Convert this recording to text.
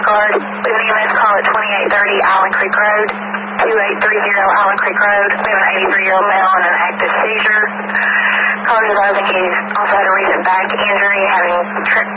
guard. We have an EMS call at 2830 Island Creek Road, 2830 Island Creek Road. We have an 83-year-old male on an active seizure. Callers advising he's also had a recent back injury, having